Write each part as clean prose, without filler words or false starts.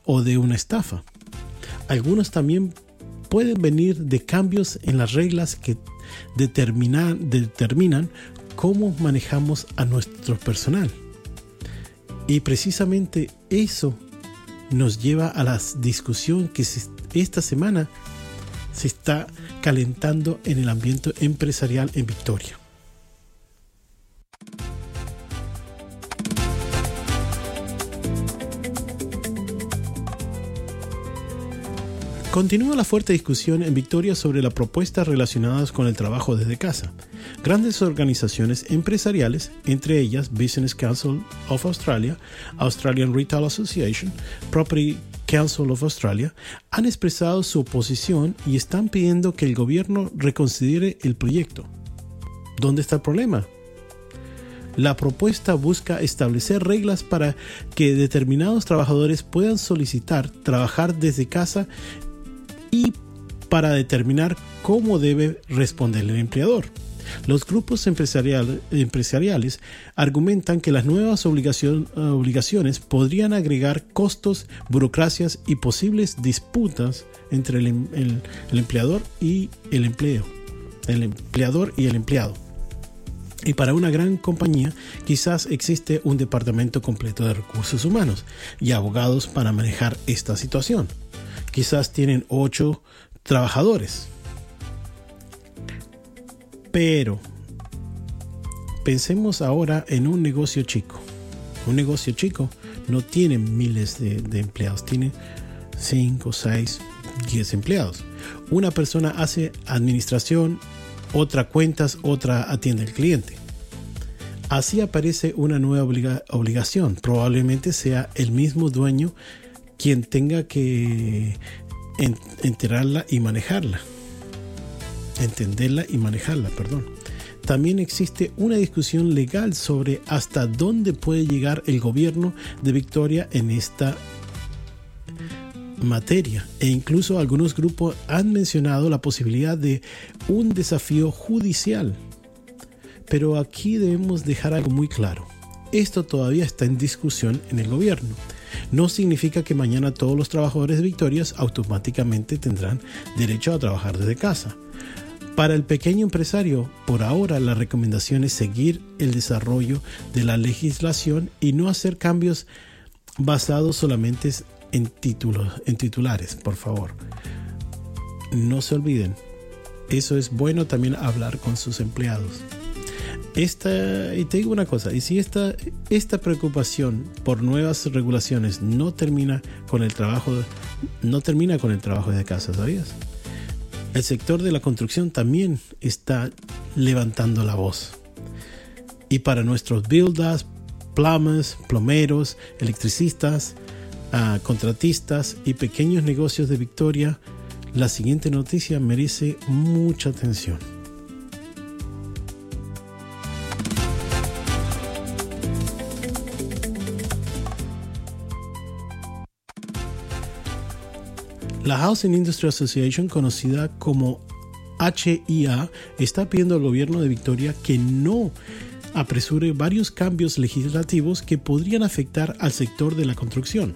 o de una estafa. Algunos también pueden venir de cambios en las reglas que determinan cómo manejamos a nuestro personal. Y precisamente eso nos lleva a la discusión que esta semana se está calentando en el ambiente empresarial en Victoria. Continúa la fuerte discusión en Victoria sobre las propuestas relacionadas con el trabajo desde casa. Grandes organizaciones empresariales, entre ellas Business Council of Australia, Australian Retail Association, Property Council of Australia, han expresado su oposición y están pidiendo que el gobierno reconsidere el proyecto. ¿Dónde está el problema? La propuesta busca establecer reglas para que determinados trabajadores puedan solicitar trabajar desde casa y para determinar cómo debe responder el empleador. Los grupos empresariales argumentan que las nuevas obligaciones podrían agregar costos, burocracias y posibles disputas entre el empleador y el empleador y el empleado. Y para una gran compañía, quizás existe un departamento completo de recursos humanos y abogados para manejar esta situación. Quizás tienen 8 trabajadores. Pero pensemos ahora en un negocio chico. Un negocio chico no tiene miles de empleados, tiene 5, 6, 10 empleados. Una persona hace administración, otra cuentas, otra atiende al cliente. Así aparece una nueva obligación. Probablemente sea el mismo dueño quien tenga que entenderla y manejarla. También existe una discusión legal sobre hasta dónde puede llegar el gobierno de Victoria en esta materia, e incluso algunos grupos han mencionado la posibilidad de un desafío judicial. Pero aquí debemos dejar algo muy claro. Esto todavía está en discusión en el gobierno. No significa que mañana todos los trabajadores de Victoria automáticamente tendrán derecho a trabajar desde casa. Para el pequeño empresario, por ahora la recomendación es seguir el desarrollo de la legislación y no hacer cambios basados solamente en titulares, por favor. No se olviden, eso es bueno también hablar con sus empleados. Y te digo una cosa, y si esta preocupación por nuevas regulaciones no termina con el trabajo desde casa, ¿sabías? El sector de la construcción también está levantando la voz. Y para nuestros builders, plumbers, plomeros, electricistas, contratistas y pequeños negocios de Victoria, la siguiente noticia merece mucha atención. La Housing Industry Association, conocida como HIA, está pidiendo al gobierno de Victoria que no apresure varios cambios legislativos que podrían afectar al sector de la construcción.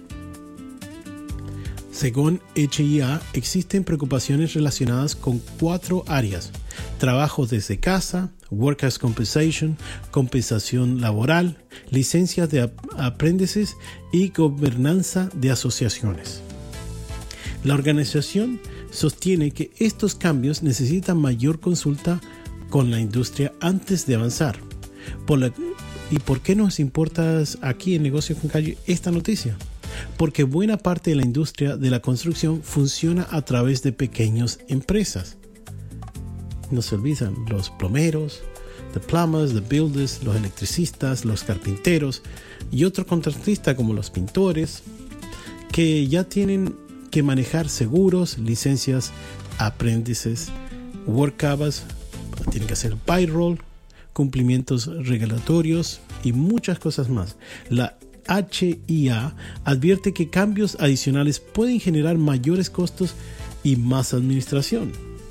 Según HIA, existen preocupaciones relacionadas con 4 áreas: trabajo desde casa, workers' compensation, compensación laboral, licencias de aprendices y gobernanza de asociaciones. La organización sostiene que estos cambios necesitan mayor consulta con la industria antes de avanzar. ¿Y por qué nos importa aquí en Negocios con Calle esta noticia? Porque buena parte de la industria de la construcción funciona a través de pequeñas empresas. No se olvidan los plomeros, the plumbers, the builders, los electricistas, los carpinteros y otros contratistas como los pintores, que ya tienen que manejar seguros, licencias, aprendices, work hours, tienen que hacer payroll, cumplimientos regulatorios y muchas cosas más. La HIA advierte que cambios adicionales pueden generar mayores costos y más administración.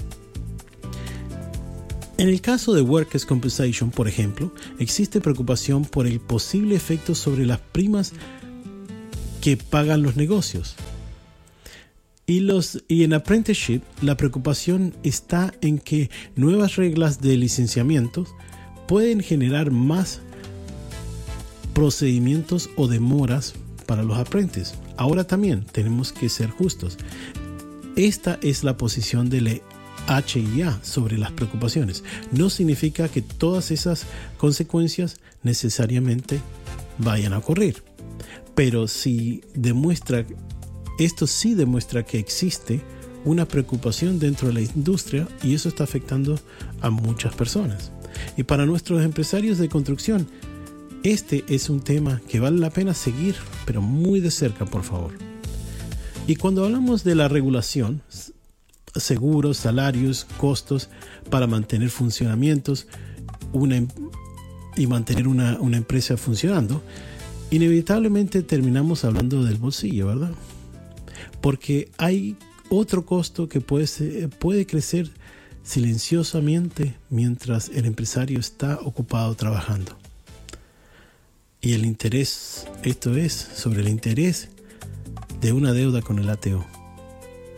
En el caso de Workers' Compensation, por ejemplo, existe preocupación por el posible efecto sobre las primas que pagan los negocios. Y en apprenticeship la preocupación está en que nuevas reglas de licenciamiento pueden generar más procedimientos o demoras para los aprendices. Ahora también tenemos que ser justos. Esta es la posición de la HIA sobre las preocupaciones. No significa que todas esas consecuencias necesariamente vayan a ocurrir, pero esto sí demuestra que existe una preocupación dentro de la industria y eso está afectando a muchas personas. Y para nuestros empresarios de construcción, este es un tema que vale la pena seguir, pero muy de cerca, por favor. Y cuando hablamos de la regulación, seguros, salarios, costos para mantener funcionamientos y mantener una empresa funcionando, inevitablemente terminamos hablando del bolsillo, ¿verdad? Porque hay otro costo que puede crecer silenciosamente mientras el empresario está ocupado trabajando. Y el interés, esto es sobre el interés de una deuda con el ATO.